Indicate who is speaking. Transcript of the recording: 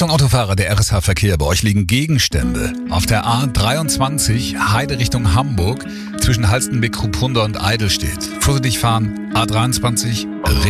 Speaker 1: Achtung Autofahrer, der RSH-Verkehr. Bei euch liegen Gegenstände. Auf der A23 Heide Richtung Hamburg zwischen Halstenbek, Kruppunda und Eidelstedt. Vorsichtig fahren, A23